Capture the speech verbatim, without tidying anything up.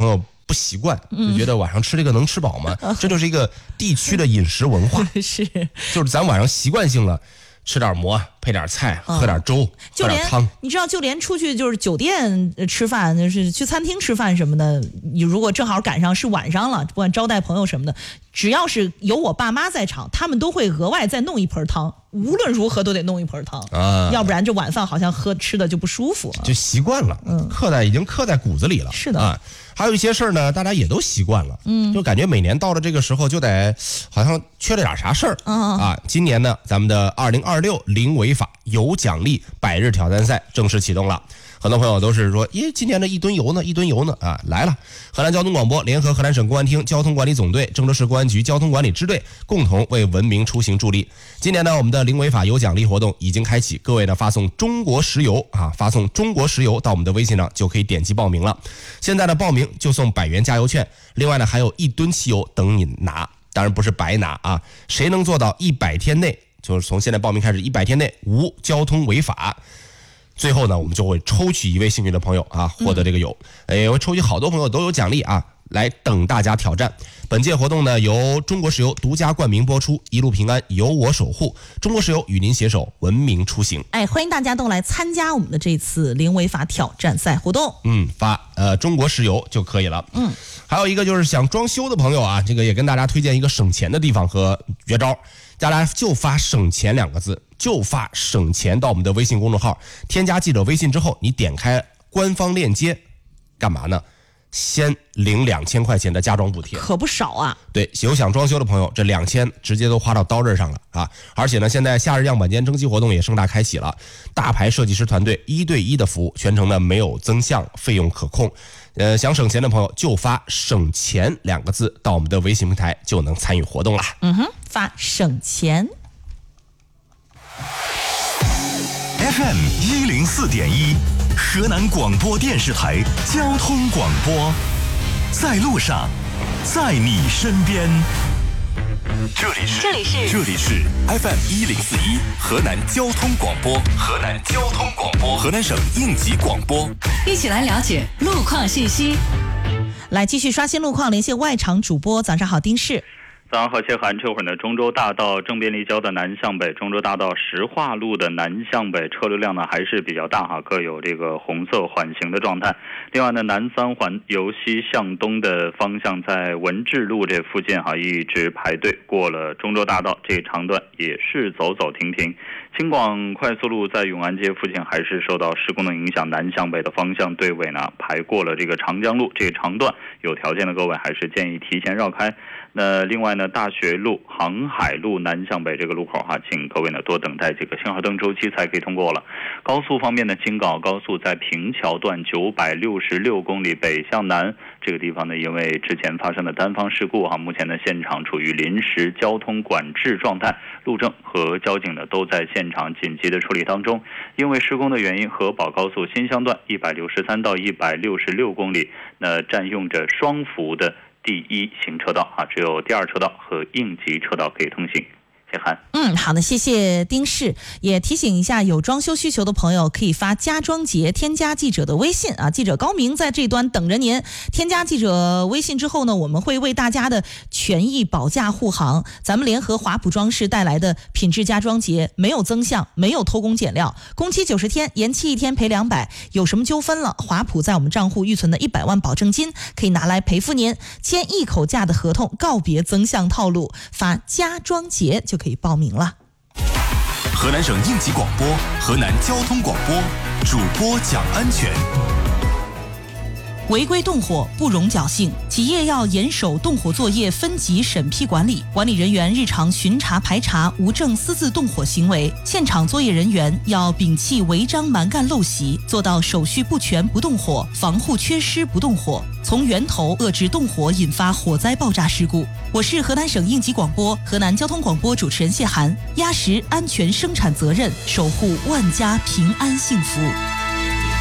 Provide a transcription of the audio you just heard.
朋友不习惯，就觉得晚上吃这个能吃饱吗？嗯、这就是一个地区的饮食文化， 是， 就是咱晚上习惯性了。吃点馍，配点菜，喝点粥，嗯、喝点汤。 你知道，就连出去就是酒店吃饭，就是去餐厅吃饭什么的，你如果正好赶上是晚上了，不管招待朋友什么的，只要是有我爸妈在场，他们都会额外再弄一盆汤，无论如何都得弄一盆汤啊，要不然这晚饭好像喝吃的就不舒服， 就习惯了，嗯，刻在已经刻在骨子里了。 是的啊。还有一些事儿呢，大家也都习惯了，嗯，就感觉每年到了这个时候就得好像缺了点啥事儿，嗯啊。今年呢，咱们的二零二六零违法有奖励百日挑战赛正式启动了。很多朋友都是说，咦，今年的一吨油呢？一吨油呢？啊，来了！河南交通广播联合河南省公安厅交通管理总队、郑州市公安局交通管理支队共同为文明出行助力。今年呢，我们的零违法有奖励活动已经开启，各位呢发送中国石油啊，发送中国石油到我们的微信上就可以点击报名了。现在呢，报名就送百元加油券，另外呢还有一吨汽油等你拿，当然不是白拿啊！谁能做到一百天内，就是从现在报名开始，一百天内无交通违法？最后呢，我们就会抽取一位幸运的朋友啊，获得这个油。嗯、哎，我抽取好多朋友都有奖励啊，来等大家挑战。本届活动呢，由中国石油独家冠名播出，一路平安由我守护。中国石油与您携手，文明出行。 哎，欢迎大家都来参加我们的这次零违法挑战赛活动。 嗯，发呃中国石油就可以了。嗯，还有一个就是想装修的朋友啊，这个也跟大家推荐一个省钱的地方和绝招。大家就发省钱两个字，就发省钱到我们的微信公众号，添加记者微信之后，你点开官方链接，干嘛呢？先领两千块钱的家装补贴， 可不少啊！ 对，有想装修的朋友，这两千直接都花到刀刃上了啊！而且呢，现在夏日样板间征集活动也盛大开启了，大牌设计师团队一对一的服务，全程呢没有增项，费用可控。呃，想省钱的朋友就发省钱两个字到我们的微信平台，就能参与活动了。 嗯哼，发省钱。 F M 一零四点一，河南广播电视台交通广播，在路上，在你身边。这里是这里是这里是 F M 一零四一河南交通广播，河南交通广播，河南省应急广播， 一起来了解路况信息。 来继续刷新路况，连线外场主播。早上好，丁氏。 早上好，谢涵。这会儿呢，中州大道正便立交的南向北，中州大道石化路的南向北车流量呢还是比较大哈，各有这个红色缓行的状态。另外呢，南三环由西向东的方向，在文治路这附近哈一直排队，过了中州大道这长段也是走走停停。京广快速路在永安街附近还是受到施工的影响，南向北的方向队尾呢排过了这个长江路这长段，有条件的各位还是建议提前绕开。那另外呢，大学路、航海路南向北这个路口哈，请各位呢多等待这个信号灯周期才可以通过了。高速方面呢，京港澳高速在平桥段九百六十六公里北向南这个地方呢，因为之前发生的单方事故哈，目前呢现场处于临时交通管制状态，路政和交警呢都在现场紧急的处理当中。因为施工的原因，河宝高速新乡段一百六十三到一百六十六公里，那占用着双幅的第一行车道啊，只有第二车道和应急车道可以通行。谢涵。 嗯，好的，谢谢丁氏。也提醒一下，有装修需求的朋友可以发家装节添加记者的微信啊，记者高明在这端等着您。添加记者微信之后呢，我们会为大家的权益保驾护航。咱们联合华普装饰带来的品质家装节，没有增项，没有偷工减料，工期九十天，延期一天赔两百。有什么纠纷了，华普在我们账户预存的一百万保证金可以拿来赔付您。签一口价的合同，告别增项套路，发家装节就可以报名了。 河南省应急广播，河南交通广播，主播讲安全。 违规动火不容侥幸，企业要严守动火作业分级审批管理，管理人员日常巡查排查无证私自动火行为，现场作业人员要摒弃违章蛮干陋习，做到手续不全不动火，防护缺失不动火，从源头遏制动火引发火灾爆炸事故。我是河南省应急广播、河南交通广播主持人谢涵，压实安全生产责任，守护万家平安幸福。